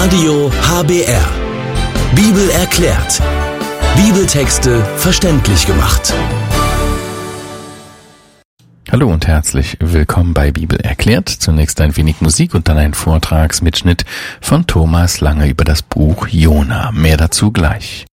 Radio HBR. Bibel erklärt. Bibeltexte verständlich gemacht. Hallo und herzlich willkommen bei Bibel erklärt. Zunächst ein wenig Musik und dann ein Vortragsmitschnitt von Thomas Lange über das Buch Jona. Mehr dazu gleich.